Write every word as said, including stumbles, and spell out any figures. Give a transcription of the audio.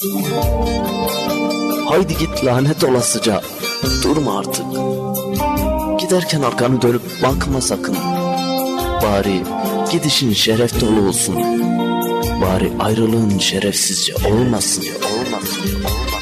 Haydi git lanet olasıca, durma artık. Giderken arkanı dönüp bakma sakın. Bari gidişin şeref dolu olsun. Bari ayrılığın şerefsizce olmasın, olmasın, olmasın.